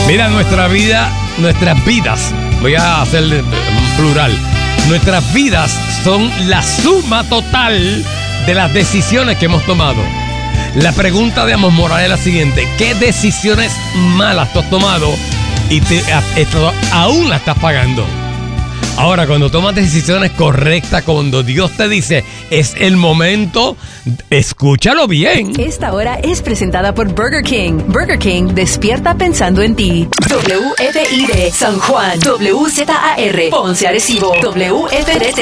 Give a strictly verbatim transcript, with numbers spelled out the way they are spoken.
Mira, nuestra vida, nuestras vidas, voy a hacer plural, nuestras vidas son la suma total de las decisiones que hemos tomado. La pregunta de Amos Morales es la siguiente: ¿qué decisiones malas tú has tomado y te, esto, aún la estás pagando? Ahora, cuando tomas decisiones correctas, cuando Dios te dice es el momento, escúchalo bien. Esta hora es presentada por Burger King. Burger King despierta pensando en ti. W F I D San Juan, W Z A R Ponce Arecibo, W F D T